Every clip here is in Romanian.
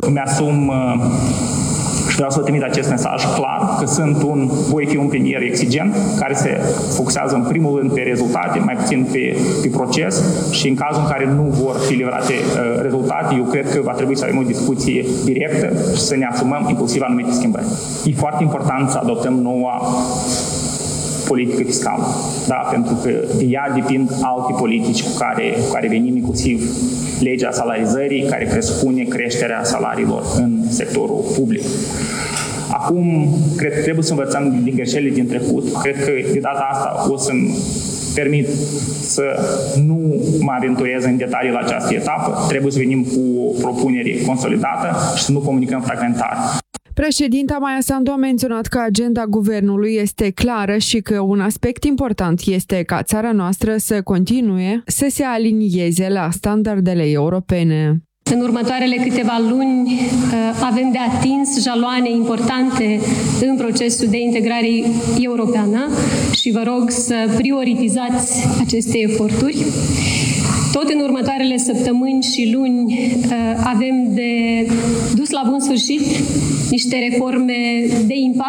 îmi asum și vreau să trimit acest mesaj clar, că voi fi un premier exigent, care se focusează în primul rând pe rezultate, mai puțin pe proces, și în cazul în care nu vor fi livrate rezultate, eu cred că va trebui să avem o discuție directă și să ne asumăm inclusiv anumite schimbări. E foarte important să adoptăm noua politică fiscală, da? Pentru că de ea depind alte politici cu care venim, inclusiv legea salarizării, care presupune creșterea salariilor în sectorul public. Acum, cred că trebuie să învățăm din greșelile din trecut. Cred că de data asta o să-mi permit să nu mă aventurez în detalii la această etapă. Trebuie să venim cu o propunere consolidată și să nu comunicăm fragmentar. Președinta Maia Sandu a menționat că agenda guvernului este clară și că un aspect important este ca țara noastră să continue să se alinieze la standardele europene. În următoarele câteva luni avem de atins jaloane importante în procesul de integrare europeană și vă rog să prioritizați aceste eforturi. Tot în următoarele săptămâni și luni avem de dus la bun sfârșit niște reforme de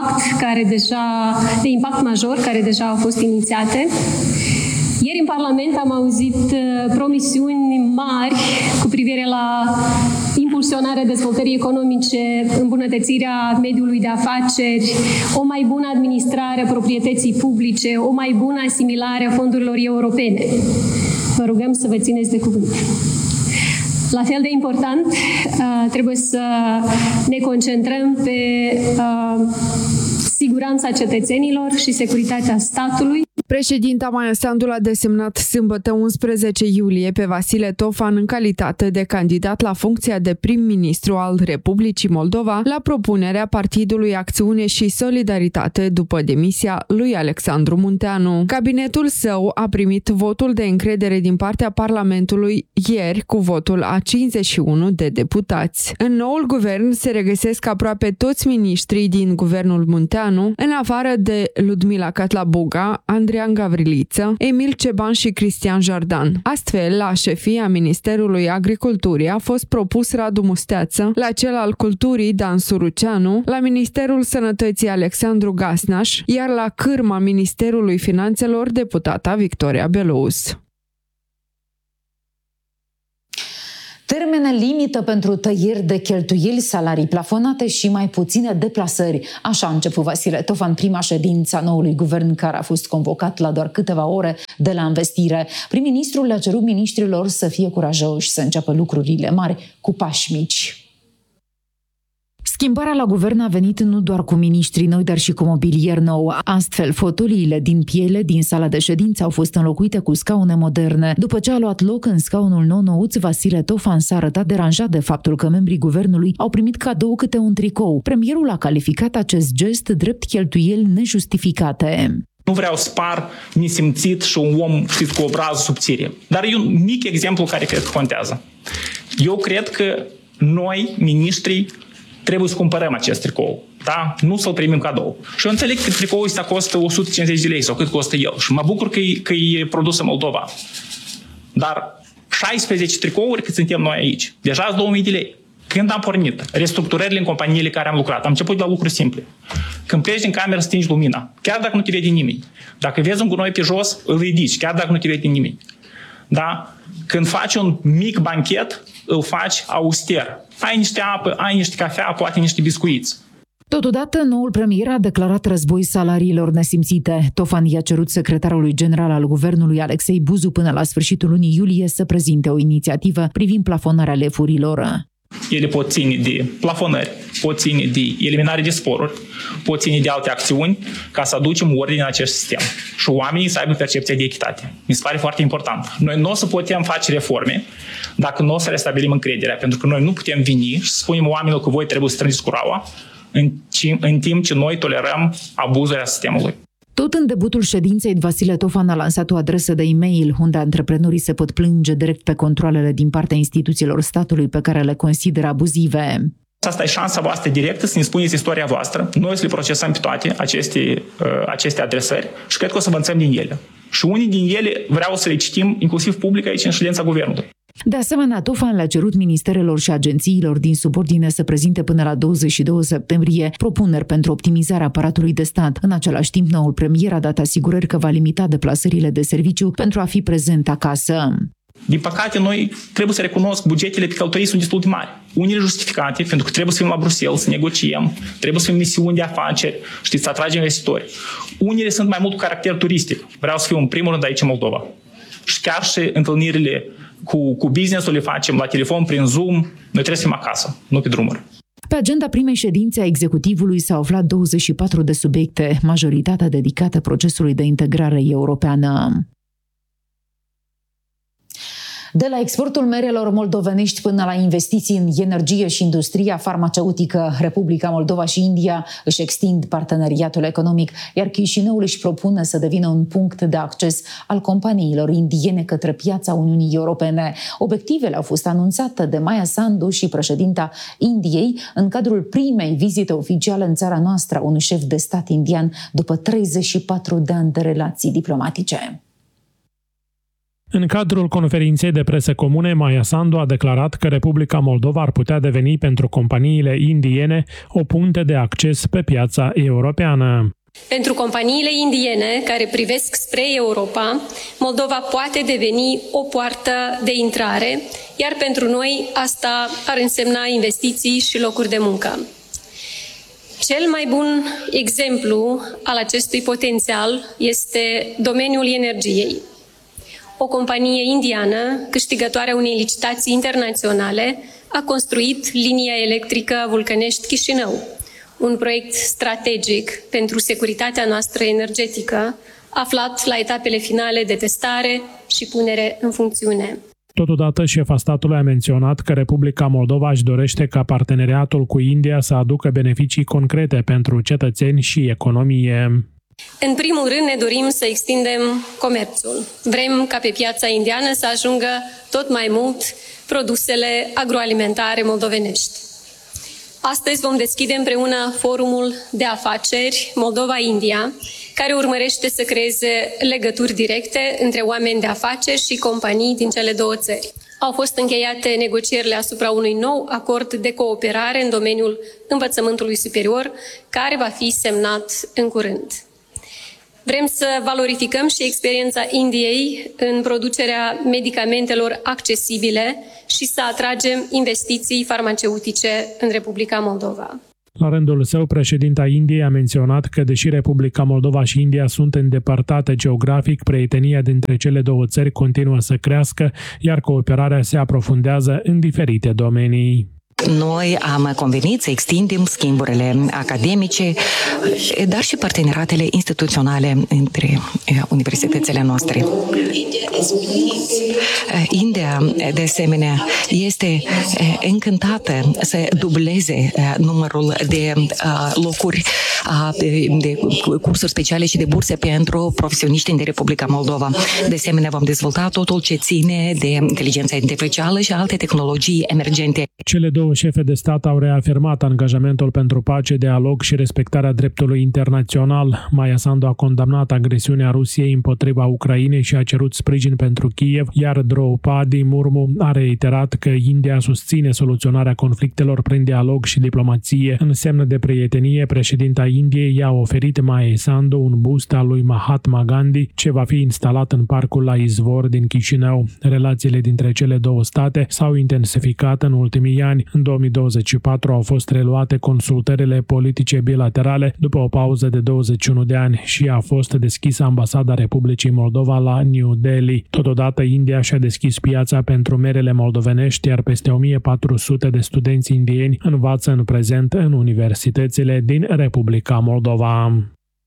impact major, care deja au fost inițiate. Ieri în Parlament am auzit promisiuni mari cu privire la impulsionarea dezvoltării economice, îmbunătățirea mediului de afaceri, o mai bună administrare a proprietății publice, o mai bună asimilare a fondurilor europene. Vă rugăm să vă țineți de cuvânt. La fel de important, trebuie să ne concentrăm pe siguranța cetățenilor și securitatea statului. Președinta Maia Sandu l-a desemnat sâmbătă 11 iulie pe Vasile Tofan în calitate de candidat la funcția de prim-ministru al Republicii Moldova la propunerea Partidului Acțiune și Solidaritate după demisia lui Alexandru Munteanu. Cabinetul său a primit votul de încredere din partea Parlamentului ieri cu votul a 51 de deputați. În noul guvern se regăsesc aproape toți miniștrii din guvernul Munteanu, în afară de Ludmila Catlabuga, Andrian Gavriliță, Emil Ceban și Cristian Jardan. Astfel, la șefia Ministerului Agriculturii a fost propus Radu Musteață, la cel al Culturii Dan Suruceanu, la Ministerul Sănătății Alexandru Gasnaș, iar la cârma Ministerului Finanțelor deputata Victoria Belous. Termene limită pentru tăieri de cheltuieli, salarii plafonate și mai puține deplasări. Așa a început Vasile Tofan prima ședință a noului guvern, care a fost convocat la doar câteva ore de la învestire. Prim-ministrul le-a cerut miniștrilor să fie curajoși, să înceapă lucrurile mari cu pași mici. Schimbarea la guvern a venit nu doar cu miniștri noi, dar și cu mobilier nou. Astfel, fotoliile din piele din sala de ședință au fost înlocuite cu scaune moderne. După ce a luat loc în scaunul nou-nouț, Vasile Tofan s-a arătat deranjat de faptul că membrii guvernului au primit cadou câte un tricou. Premierul a calificat acest gest drept cheltuieli nejustificate. Nu vreau să par nesimțit și un om, știți, cu obraz subțire. Dar e un mic exemplu care cred că contează. Eu cred că noi, miniștrii, trebuie să cumpărăm acest tricou, da? Nu să-l primim cadou. Și eu înțeleg că tricoul ăsta costă 150 de lei sau cât costă el. Și mă bucur că e produs în Moldova. Dar 16 tricouri cât suntem noi aici, deja sunt 2000 de lei. Când am pornit restructurările în companiile care am lucrat, am început de la lucruri simple. Când pleci din cameră, stingi lumina, chiar dacă nu te vede nimeni. Dacă vezi un gunoi pe jos, îl ridici, chiar dacă nu te vede nimeni. Da? Când faci un mic banchet, îl faci auster. Ai niște apă, ai niște cafea, poate niște biscuiți. Totodată, noul premier a declarat război salariilor nesimțite. Tofan i-a cerut secretarului general al guvernului Alexei Buzu până la sfârșitul lunii iulie să prezinte o inițiativă privind plafonarea lefurilor. Ele pot ține de plafonări, pot ține de eliminare de sporuri, pot ține de alte acțiuni ca să aducem ordine în acest sistem și oamenii să aibă percepția de echitate. Mi se pare foarte important. Noi nu o să putem face reforme dacă nu o să restabilim încrederea, pentru că noi nu putem veni și să spunem oamenilor că voi trebuie să strângeți curaua în timp ce noi tolerăm abuzurile sistemului. Tot în debutul ședinței, Vasile Tofan a lansat o adresă de e-mail unde antreprenorii se pot plânge direct pe controalele din partea instituțiilor statului pe care le consideră abuzive. Asta e șansa voastră directă să ne spuneți istoria voastră. Noi o să le procesăm pe toate aceste adresări și cred că o să învățăm din ele. Și unii din ele vreau să le citim inclusiv public aici în ședința guvernului. De asemenea, Tofan le-a cerut ministerelor și agențiilor din subordine să prezinte până la 22 septembrie propuneri pentru optimizarea aparatului de stat. În același timp, noul premier a dat asigurări că va limita deplasările de serviciu pentru a fi prezent acasă. Din păcate, noi trebuie să recunosc, bugetele pe călătorii sunt destul de mari. Unele justificate, pentru că trebuie să fim la Bruxelles, să negociem, trebuie să fim misiuni de afaceri, știți, să atragem investitori. Unele sunt mai mult cu caracter turistic. Vreau să fiu în primul rând aici în Moldova. Și chiar și întâlnirile cu business-ul le facem la telefon, prin Zoom. Noi trebuie să fim acasă, nu pe drumuri. Pe agenda primei ședințe a executivului s-au aflat 24 de subiecte, majoritatea dedicată procesului de integrare europeană. De la exportul merelor moldovenești până la investiții în energie și industria farmaceutică, Republica Moldova și India își extind parteneriatul economic, iar Chișinăul își propune să devină un punct de acces al companiilor indiene către piața Uniunii Europene. Obiectivele au fost anunțate de Maia Sandu și președinta Indiei în cadrul primei vizite oficiale în țara noastră a unui șef de stat indian după 34 de ani de relații diplomatice. În cadrul conferinței de presă comune, Maia Sandu a declarat că Republica Moldova ar putea deveni pentru companiile indiene o punte de acces pe piața europeană. Pentru companiile indiene care privesc spre Europa, Moldova poate deveni o poartă de intrare, iar pentru noi asta ar însemna investiții și locuri de muncă. Cel mai bun exemplu al acestui potențial este domeniul energiei. O companie indiană, câștigătoare a unei licitații internaționale, a construit linia electrică Vulcănești-Chișinău, un proiect strategic pentru securitatea noastră energetică, aflat la etapele finale de testare și punere în funcțiune. Totodată, șefa statului a menționat că Republica Moldova își dorește ca parteneriatul cu India să aducă beneficii concrete pentru cetățeni și economie. În primul rând ne dorim să extindem comerțul. Vrem ca pe piața indiană să ajungă tot mai mult produsele agroalimentare moldovenești. Astăzi vom deschide împreună forumul de afaceri Moldova-India, care urmărește să creeze legături directe între oameni de afaceri și companii din cele două țări. Au fost încheiate negocierile asupra unui nou acord de cooperare în domeniul învățământului superior, care va fi semnat în curând. Vrem să valorificăm și experiența Indiei în producerea medicamentelor accesibile și să atragem investiții farmaceutice în Republica Moldova. La rândul său, președinta Indiei a menționat că, deși Republica Moldova și India sunt îndepărtate geografic, prietenia dintre cele două țări continuă să crească, iar cooperarea se aprofundează în diferite domenii. Noi am convenit să extindem schimburile academice, dar și parteneriatele instituționale între universitățile noastre. India, de asemenea, este încântată să dubleze numărul de locuri de cursuri speciale și de burse pentru profesioniști din Republica Moldova. De asemenea, vom dezvolta totul ce ține de inteligența artificială și alte tehnologii emergente. Cele două șefe de stat au reafirmat angajamentul pentru pace, dialog și respectarea dreptului internațional. Maia Sandu a condamnat agresiunea Rusiei împotriva Ucrainei și a cerut sprijin pentru Kiev, iar Draupadi Murmu a reiterat că India susține soluționarea conflictelor prin dialog și diplomație. În semn de prietenie, președinta Indiei i-a oferit Maiei Sandu un bust al lui Mahatma Gandhi, ce va fi instalat în parcul la Izvor din Chișinău. Relațiile dintre cele două state s-au intensificat în ultimii ani. În 2024 au fost reluate consultările politice bilaterale după o pauză de 21 de ani și a fost deschisă ambasada Republicii Moldova la New Delhi. Totodată, India și-a deschis piața pentru merele moldovenești, iar peste 1400 de studenți indieni învață în prezent în universitățile din Republica Moldova.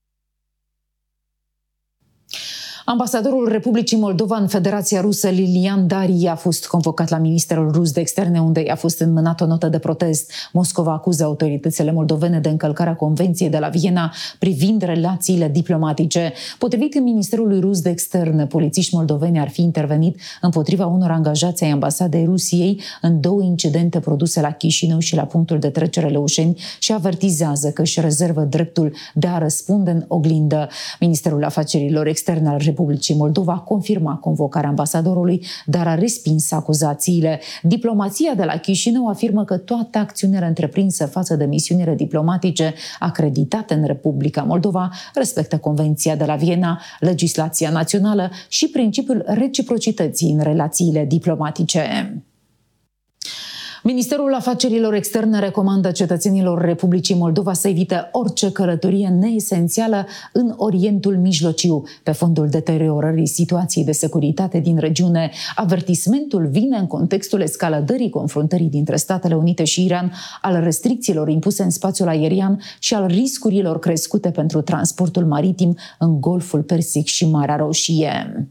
Ambasadorul Republicii Moldova în Federația Rusă, Lilian Dari, a fost convocat la Ministerul Rus de Externe, unde i-a fost înmânat o notă de protest. Moscova acuză autoritățile moldovene de încălcarea Convenției de la Viena privind relațiile diplomatice. Potrivit Ministerului Rus de Externe, polițiști moldoveni ar fi intervenit împotriva unor angajați ai ambasadei Rusiei în două incidente produse la Chișinău și la punctul de trecere Leușeni și avertizează că își rezervă dreptul de a răspunde în oglindă. Ministerul Afacerilor Externe al Republicii Republicii Moldova confirma convocarea ambasadorului, dar a respins acuzațiile. Diplomația de la Chișinău afirmă că toate acțiunile întreprinse față de misiunile diplomatice acreditate în Republica Moldova respectă Convenția de la Viena, legislația națională și principiul reciprocității în relațiile diplomatice. Ministerul Afacerilor Externe recomandă cetățenilor Republicii Moldova să evite orice călătorie neesențială în Orientul Mijlociu, pe fondul deteriorării situației de securitate din regiune. Avertismentul vine în contextul escaladării confruntării dintre Statele Unite și Iran, al restricțiilor impuse în spațiul aerian și al riscurilor crescute pentru transportul maritim în Golful Persic și Marea Roșie.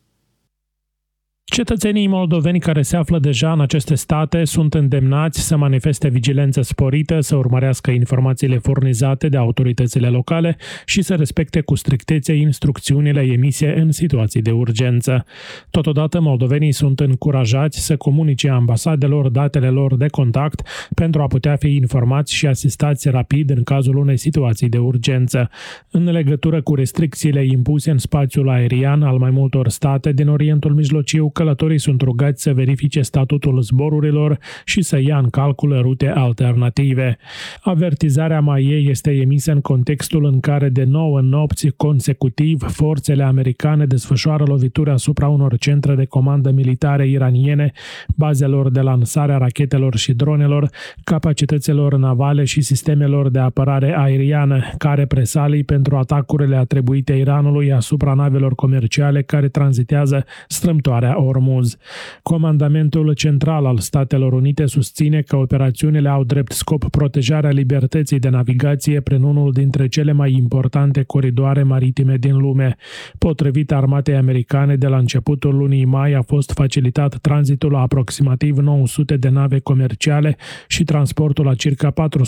Cetățenii moldoveni care se află deja în aceste state sunt îndemnați să manifeste vigilență sporită, să urmărească informațiile furnizate de autoritățile locale și să respecte cu strictețe instrucțiunile emise în situații de urgență. Totodată, moldovenii sunt încurajați să comunice ambasadelor datele lor de contact pentru a putea fi informați și asistați rapid în cazul unei situații de urgență. În legătură cu restricțiile impuse în spațiul aerian al mai multor state din Orientul Mijlociu, călătorii sunt rugați să verifice statutul zborurilor și să ia în calcul rute alternative. Avertizarea MAIE este emisă în contextul în care de 9 nopți consecutiv forțele americane desfășoară lovituri asupra unor centre de comandă militare iraniene, bazelor de lansare a rachetelor și dronelor, capacităților navale și sistemelor de apărare aeriană, ca represalii pentru atacurile atribuite Iranului asupra navelor comerciale care tranzitează strâmtoarea Ormuz. Comandamentul Central al Statelor Unite susține că operațiunile au drept scop protejarea libertății de navigație prin unul dintre cele mai importante coridoare maritime din lume. Potrivit armatei americane, de la începutul lunii mai a fost facilitat tranzitul la aproximativ 900 de nave comerciale și transportul la circa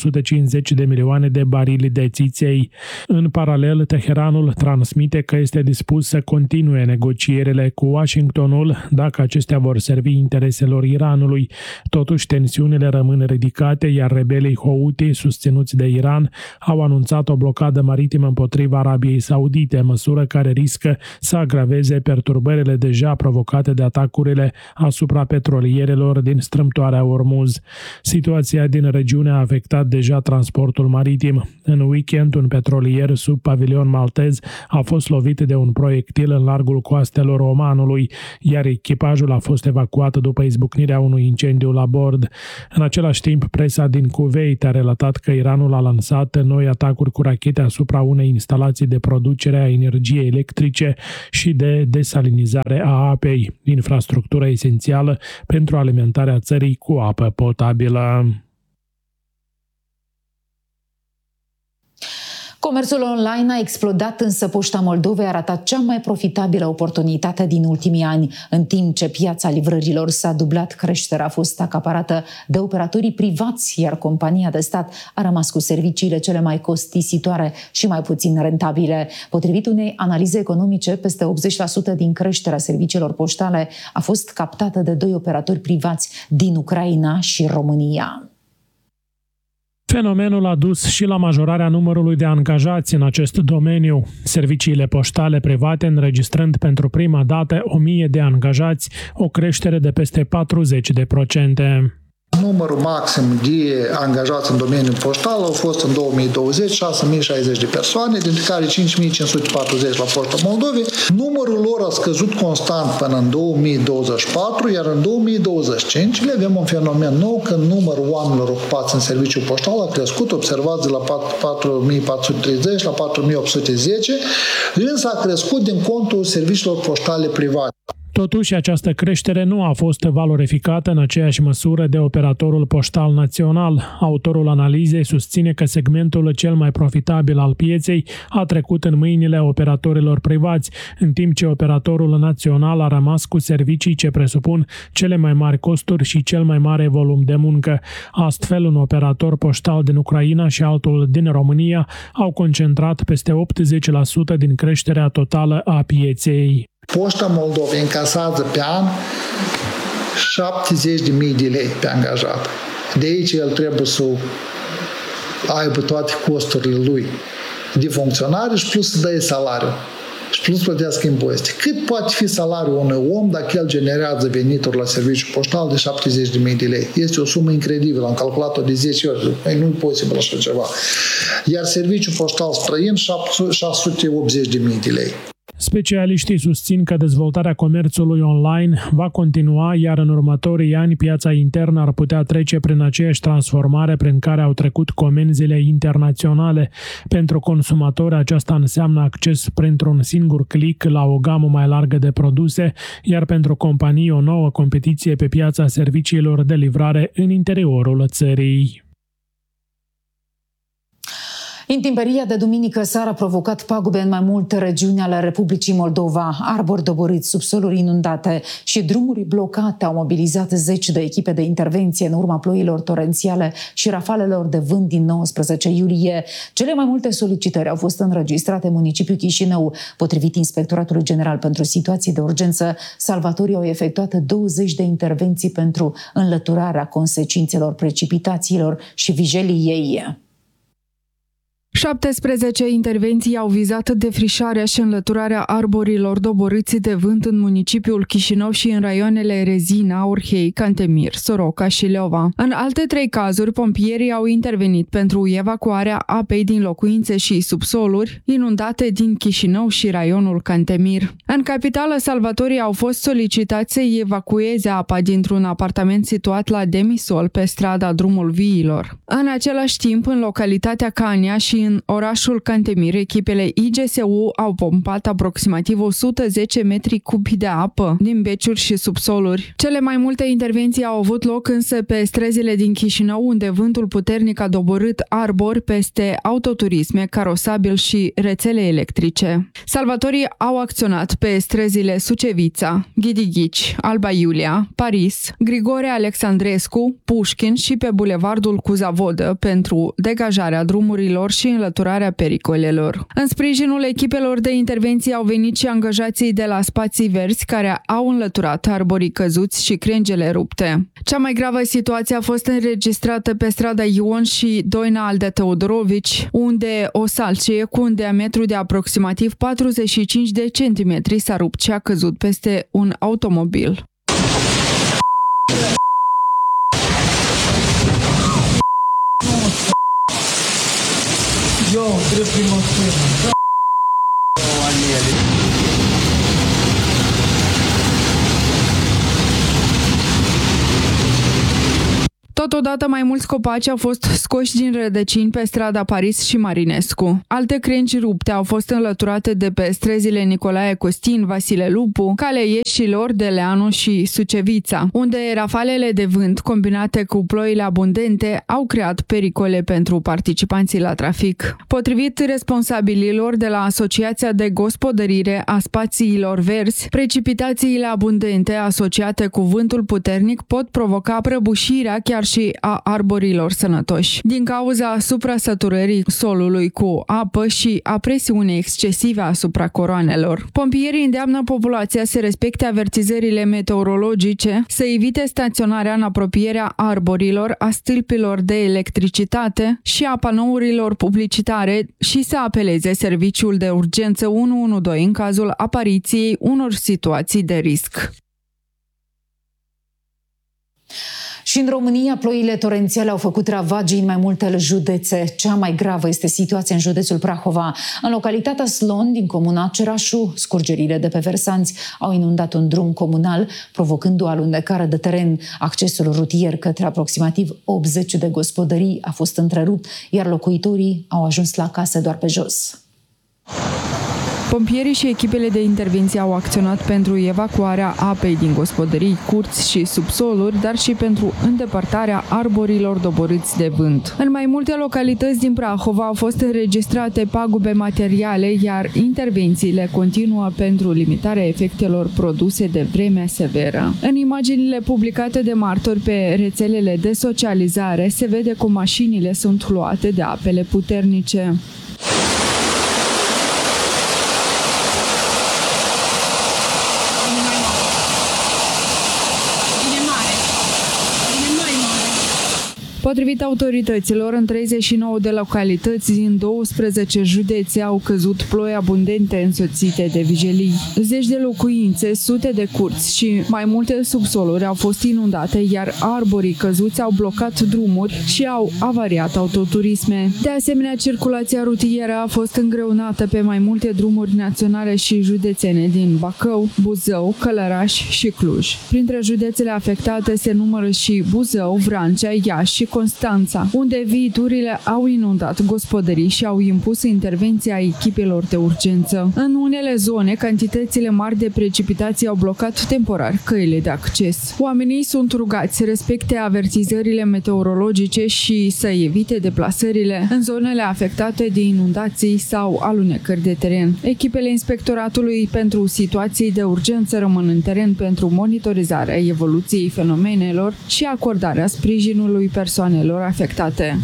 450 de milioane de barili de țiței. În paralel, Teheranul transmite că este dispus să continue negocierile cu Washingtonul dacă acestea vor servi intereselor Iranului. Totuși, tensiunile rămân ridicate, iar rebelii Houthi, susținuți de Iran, au anunțat o blocadă maritimă împotriva Arabiei Saudite, măsură care riscă să agraveze perturbările deja provocate de atacurile asupra petrolierelor din strâmtoarea Ormuz. Situația din regiune a afectat deja transportul maritim. În weekend, un petrolier sub pavilion maltez a fost lovit de un proiectil în largul coastelor Omanului, iar echipajul a fost evacuat după izbucnirea unui incendiu la bord. În același timp, presa din Kuwait a relatat că Iranul a lansat noi atacuri cu rachete asupra unei instalații de producere a energiei electrice și de desalinizare a apei, infrastructura esențială pentru alimentarea țării cu apă potabilă. Comerțul online a explodat, însă Poșta Moldovei a ratat cea mai profitabilă oportunitate din ultimii ani. În timp ce piața livrărilor s-a dublat, creșterea a fost acaparată de operatorii privați, iar compania de stat a rămas cu serviciile cele mai costisitoare și mai puțin rentabile. Potrivit unei analize economice, peste 80% din creșterea serviciilor poștale a fost captată de 2 operatori privați din Ucraina și România. Fenomenul a dus și la majorarea numărului de angajați în acest domeniu, serviciile poștale private înregistrând pentru prima dată 1000 de angajați, o creștere de peste 40%. Numărul maxim de angajați în domeniul poștal au fost în 2020 6.060 de persoane, dintre care 5.540 la Poșta Moldovei. Numărul lor a scăzut constant până în 2024, iar în 2025 avem un fenomen nou, că numărul oamenilor ocupați în serviciul poștal a crescut, observați de la 4.430 la 4.810, însă a crescut din contul serviciilor poștale private. Totuși, această creștere nu a fost valorificată în aceeași măsură de operatorul poștal național. Autorul analizei susține că segmentul cel mai profitabil al pieței a trecut în mâinile operatorilor privați, în timp ce operatorul național a rămas cu servicii ce presupun cele mai mari costuri și cel mai mare volum de muncă. Astfel, un operator poștal din Ucraina și altul din România au concentrat peste 80% din creșterea totală a pieței. Poșta Moldovei încasează pe an 70.000 de lei pe angajat. De aici el trebuie să aibă toate costurile lui de funcționare și plus să dă salariu. Și plus plătească impozite. Cât poate fi salariul unui om dacă el generează venituri la serviciu poștal de 70.000 de lei? Este o sumă incredibilă, am calculat-o de 10 ori, nu e posibil așa ceva. Iar serviciul poștal străin 680.000 de lei. Specialiștii susțin că dezvoltarea comerțului online va continua, iar în următorii ani piața internă ar putea trece prin aceeași transformare prin care au trecut comenzile internaționale. Pentru consumatori, aceasta înseamnă acces printr-un singur click la o gamă mai largă de produse, iar pentru companii o nouă competiție pe piața serviciilor de livrare în interiorul țării. Intemperia de duminică seară a provocat pagube în mai multe regiuni ale Republicii Moldova. Arbori doboriți, subsoluri inundate și drumuri blocate au mobilizat zeci de echipe de intervenție în urma ploilor torențiale și rafalelor de vânt din 19 iulie. Cele mai multe solicitări au fost înregistrate în municipiul Chișinău. Potrivit Inspectoratului General pentru Situații de Urgență, salvatorii au efectuat 20 de intervenții pentru înlăturarea consecințelor precipitațiilor și vijeliei. 17 intervenții au vizat defrișarea și înlăturarea arborilor doboriți de vânt în municipiul Chișinău și în raioanele Rezina, Orhei, Cantemir, Soroca și Leova. În alte 3 cazuri, pompierii au intervenit pentru evacuarea apei din locuințe și subsoluri inundate din Chișinău și raionul Cantemir. În capitală, salvatorii au fost solicitați să evacueze apa dintr-un apartament situat la Demisol, pe strada Drumul Viilor. În același timp, în localitatea Cania și în orașul Cantemir, echipele IGSU au pompat aproximativ 110 metri cubi de apă din beciuri și subsoluri. Cele mai multe intervenții au avut loc însă pe străzile din Chișinău, unde vântul puternic a doborât arbori peste autoturisme, carosabil și rețele electrice. Salvatorii au acționat pe străzile Sucevița, Ghidighici, Alba Iulia, Paris, Grigore Alexandrescu, Pușkin și pe bulevardul Cuzavodă pentru degajarea drumurilor și înlăturarea pericolelor. În sprijinul echipelor de intervenție au venit și angajații de la Spații Verzi, care au înlăturat arborii căzuți și crengele rupte. Cea mai gravă situație a fost înregistrată pe strada Ion și Doina Alde Teodorovici, unde o salcie cu un diametru de aproximativ 45 de centimetri s-a rupt și a căzut peste un automobil. Eu trebuie să Totodată, mai mulți copaci au fost scoși din rădăcini pe strada Paris și Marinescu. Alte crengi rupte au fost înlăturate de pe străzile Nicolae Costin, Vasile Lupu, Calea Ieșilor, Deleanu și Sucevița, unde rafalele de vânt combinate cu ploile abundente au creat pericole pentru participanții la trafic. Potrivit responsabililor de la Asociația de Gospodărire a Spațiilor Verzi, precipitațiile abundente asociate cu vântul puternic pot provoca prăbușirea chiar și a arborilor sănătoși, din cauza suprasaturării solului cu apă și a presiunii excesive asupra coroanelor. Pompierii îndeamnă populația să respecte avertizările meteorologice, să evite staționarea în apropierea arborilor, a stâlpilor de electricitate și a panourilor publicitare și să apeleze serviciul de urgență 112 în cazul apariției unor situații de risc. Și în România, ploile torențiale au făcut ravagii în mai multe județe. Cea mai gravă este situația în județul Prahova. În localitatea Slon, din comuna Cerașu, scurgerile de pe versanți au inundat un drum comunal, provocând o alunecare de teren. Accesul rutier către aproximativ 80 de gospodării a fost întrerupt, iar locuitorii au ajuns la case doar pe jos. Pompierii și echipele de intervenție au acționat pentru evacuarea apei din gospodării, curți și subsoluri, dar și pentru îndepărtarea arborilor doboriți de vânt. În mai multe localități din Prahova au fost înregistrate pagube materiale, iar intervențiile continuă pentru limitarea efectelor produse de vremea severă. În imaginile publicate de martori pe rețelele de socializare se vede cum mașinile sunt luate de apele puternice. Potrivit autorităților, în 39 de localități din 12 județe au căzut ploi abundente însoțite de vijelii. Zeci de locuințe, sute de curți și mai multe subsoluri au fost inundate, iar arborii căzuți au blocat drumuri și au avariat autoturisme. De asemenea, circulația rutieră a fost îngreunată pe mai multe drumuri naționale și județene din Bacău, Buzău, Călăraș și Cluj. Printre județele afectate se numără și Buzău, Vrancea, Iași și Constanța, unde viiturile au inundat gospodării și au impus intervenția echipelor de urgență. În unele zone, cantitățile mari de precipitații au blocat temporar căile de acces. Oamenii sunt rugați să respecte avertizările meteorologice și să evite deplasările în zonele afectate de inundații sau alunecări de teren. Echipele Inspectoratului pentru Situații de Urgență rămân în teren pentru monitorizarea evoluției fenomenelor și acordarea sprijinului persoanelor afectate.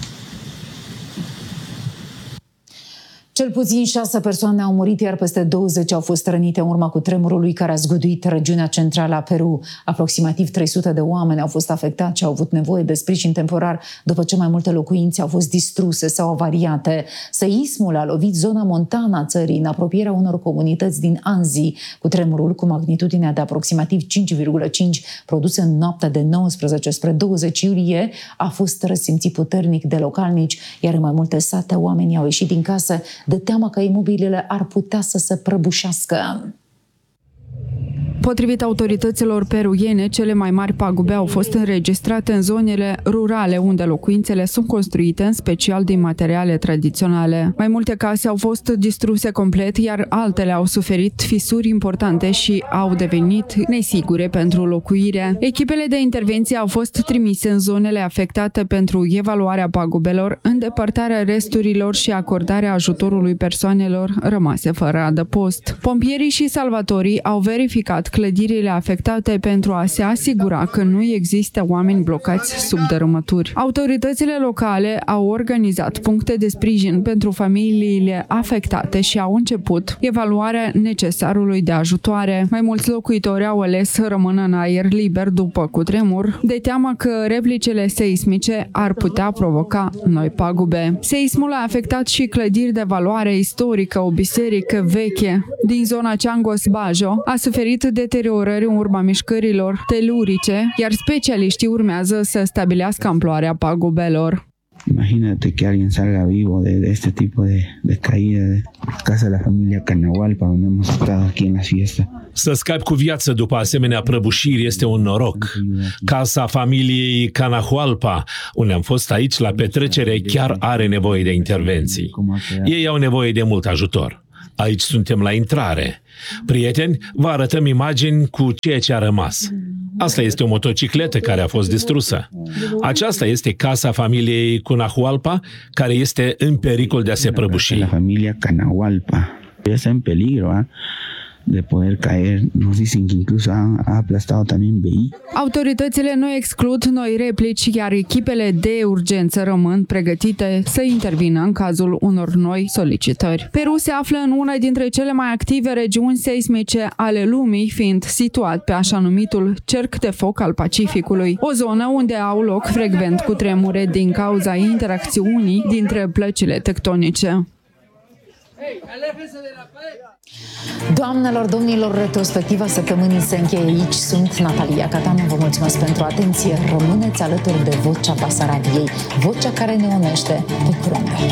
Cel puțin 6 persoane au murit, iar peste 20 au fost rănite în urma cutremurului care a zguduit regiunea centrală a Peru. Aproximativ 300 de oameni au fost afectați și au avut nevoie de sprijin temporar după ce mai multe locuințe au fost distruse sau avariate. Seismul a lovit zona montană a țării, în apropierea unor comunități din Anzi. Cutremurul cu magnitudinea de aproximativ 5,5, produs în noaptea de 19 spre 20 iulie, a fost resimțit puternic de localnici, iar în mai multe sate oamenii au ieșit din casă de teamă că imobilele ar putea să se prăbușească. Potrivit autorităților peruiene, cele mai mari pagube au fost înregistrate în zonele rurale, unde locuințele sunt construite în special din materiale tradiționale. Mai multe case au fost distruse complet, iar altele au suferit fisuri importante și au devenit nesigure pentru locuire. Echipele de intervenție au fost trimise în zonele afectate pentru evaluarea pagubelor, îndepărtarea resturilor și acordarea ajutorului persoanelor rămase fără adăpost. Pompierii și salvatorii au verificat clădirile afectate pentru a se asigura că nu există oameni blocați sub dărâmături. Autoritățile locale au organizat puncte de sprijin pentru familiile afectate și au început evaluarea necesarului de ajutoare. Mai mulți locuitori au ales să rămână în aer liber după cutremur, de teamă că replicele seismice ar putea provoca noi pagube. Seismul a afectat și clădiri de valoare istorică, o biserică veche din zona Changos Bajo a suferit deteriorări în urma mișcărilor telurice, iar specialiștii urmează să stabilească amploarea pagubelor. Imagínate que alguien salga vivo de este tipo de caída de casa de la familia Canahualpa, donde hemos estado aquí en la fiesta. Să scapi cu viață după asemenea prăbușiri este un noroc. Casa familiei Canahualpa, unde am fost aici la petrecere, chiar are nevoie de intervenții. Ei au nevoie de mult ajutor. Aici suntem la intrare. Prieteni, vă arătăm imagini cu ceea ce a rămas. Asta este o motocicletă care a fost distrusă. Aceasta este casa familiei Canahualpa, care este în pericol de a se prăbuși. La familia Canahualpa. Está en peligro, de poder caer. Nos dicen que incluso ha aplastado también vehículos. Autoritățile nu exclud noi replici, iar echipele de urgență rămân pregătite să intervină în cazul unor noi solicitări. Peru se află în una dintre cele mai active regiuni seismice ale lumii, fiind situat pe așa numitul cerc de foc al Pacificului, o zonă unde au loc frecvent cutremure din cauza interacțiunii dintre plăcile tectonice. Doamnelor, domnilor, retrospectiva săptămânii se încheie aici. Sunt Natalia Catanu, vă mulțumesc pentru atenție. Rămâneți alături de Vocea Basarabiei, vocea care ne unește pe curând.